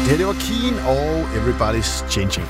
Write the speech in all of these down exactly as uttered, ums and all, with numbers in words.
Det her, det var Keen og Everybody's Changing.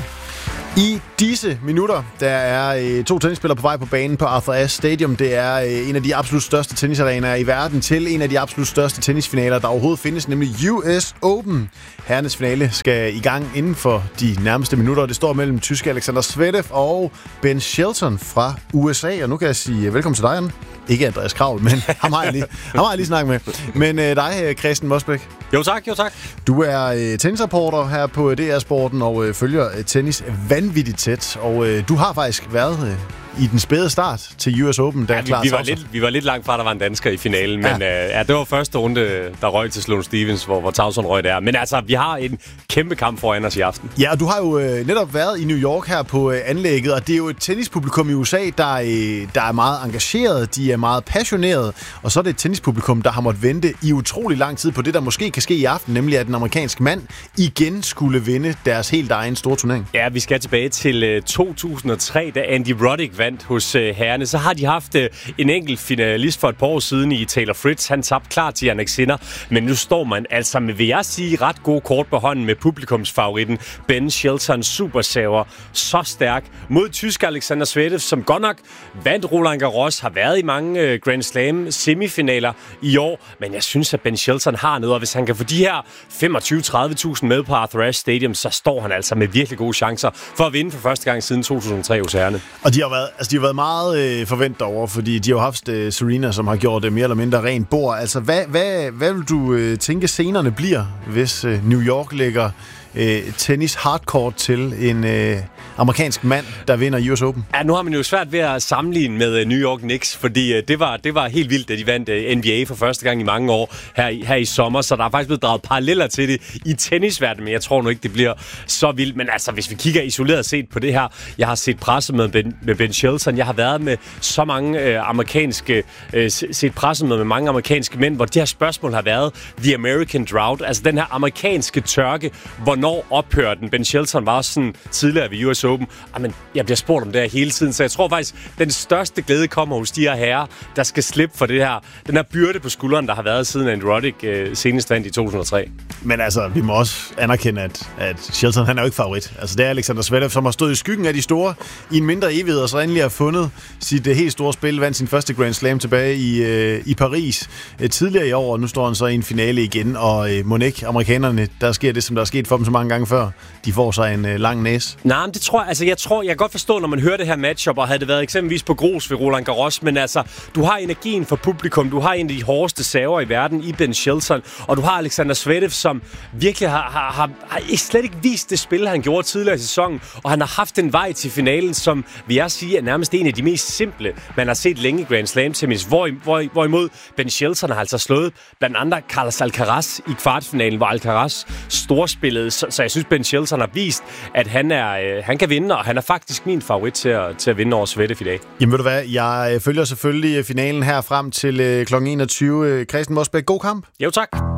I disse minutter, der er øh, to tennisspillere på vej på banen på Arthur Ashe Stadium. Det er øh, en af de absolut største tennisarenaer i verden til en af de absolut største tennisfinaler, der overhovedet findes, nemlig U S Open. Herrenes finale skal i gang inden for de nærmeste minutter. Det står mellem tyske Alexander Zverev og Ben Shelton fra U S A. Og nu kan jeg sige velkommen til dig, Jan. Ikke Andreas Kravl, men ham har jeg lige, ham har jeg lige snakket med. Men øh, dig, Christian Mosbæk. Jo tak, jo tak. Du er øh, tennisreporter her på D R Sporten og øh, følger øh, tennis vanvittigt tæt. Og øh, du har faktisk været øh, i den spæde start til U S Open. Der ja, vi, vi, var lidt, vi var lidt langt fra, der var en dansker i finalen. Men ja. Øh, ja, det var første runde, der røg til Sloane Stephens, hvor, hvor Tauson røg der. Men altså, vi har en kæmpe kamp foran os i aften. Ja, og du har jo øh, netop været i New York her på øh, anlægget. Og det er jo et tennispublikum i U S A, der, øh, der er meget engageret. De er meget passionerede. Og så er det et tennispublikum, der har måttet vente i utrolig lang tid på det, der måske kan ske i aften. Nemlig at en amerikansk mand igen skulle vinde deres helt egen store turnering. Ja, vi skal tilbage til øh, to tusind og tre, da Andy Roddick vandt hos øh, herrerne. Så har de haft øh, en enkelt finalist for et par år siden i Taylor Fritz. Han tabte klar til Jannik Sinner. Men nu står man altså med, vil jeg sige, ret gode kort på hånden med publikumsfavoritten Ben Shelton, supersaver, så stærk mod tysk Alexander Zverev, som godt nok vandt Roland Garros, har været i mange øh, Grand Slam semifinaler i år. Men jeg synes, at Ben Shelton har noget, og hvis han kan få de her femogtyve til tredive tusind med på Arthur Ashe Stadium, så står han altså med virkelig gode chancer for at vinde for første gang siden to tusind og tre hos herrerne. Og de har været, altså de har været meget øh, forventet over, fordi de har haft øh, Serena, som har gjort det mere eller mindre rent bord. Altså, hvad, hvad, hvad vil du øh, tænke scenerne bliver, hvis øh, New York lægger øh, tennis hardcore til en øh, amerikansk mand, der vinder U S Open? Ja, nu har man jo svært ved at sammenligne med uh, New York Knicks, fordi uh, det, var, det var helt vildt, da de vandt uh, N B A for første gang i mange år her i, her i sommer, så der er faktisk blevet draget paralleller til det i tennisverdenen, men jeg tror nu ikke, det bliver så vildt. Men altså, hvis vi kigger isoleret set på det her, jeg har set pressemøde med Ben, med Ben Shelton, jeg har været med så mange uh, amerikanske, uh, set pressemøde med mange amerikanske mænd, hvor det her spørgsmål har været The American Drought, altså den her amerikanske tørke, hvornår ophører den? Ben Shelton var også sådan tidligere ved U S Open. Jamen, jeg bliver spurgt om det her hele tiden, så jeg tror faktisk, den største glæde kommer hos de her herrer, der skal slippe for det her, den her byrde på skulderen, der har været siden Andy Roddick øh, senest vandt i to tusind og tre. Men altså, vi må også anerkende, at, at Shelton, han er jo ikke favorit. Altså, det er Alexander Zverev, som har stået i skyggen af de store i en mindre evighed, og så endelig har fundet sit uh, helt store spil, vandt sin første Grand Slam tilbage i, uh, i Paris uh, tidligere i år, og nu står han så i en finale igen, og uh, mon ikke amerikanerne, der sker det, som der er sket for dem så mange gange før, de får sig en uh, lang næse. Nej, men det tror jeg, altså jeg tror, jeg kan godt forstå, når man hører det her matchup, og havde det været eksempelvis på grus ved Roland Garros, men altså, du har energien for publikum, du har en af de hårdeste saver i verden i Ben Shelton, og du har Alexander Zverev, som virkelig har, har, har, har slet ikke vist det spil, han gjorde tidligere i sæsonen, og han har haft en vej til finalen, som vil jeg sige, er nærmest en af de mest simple, man har set længe i Grand Slam tennis, hvor, hvor, hvorimod Ben Shelton har altså slået blandt andre Carlos Alcaraz i kvartfinalen, hvor Alcaraz storspillede, så, så jeg synes, Ben Shelton har vist, at han, er, øh, han kan vinde, og han er faktisk min favorit til at, til at vinde over Zverev i dag. Jamen ved du hvad, jeg følger selvfølgelig finalen her frem til øh, klokken enogtyve. Christian Mosbæk, god kamp. Jo tak.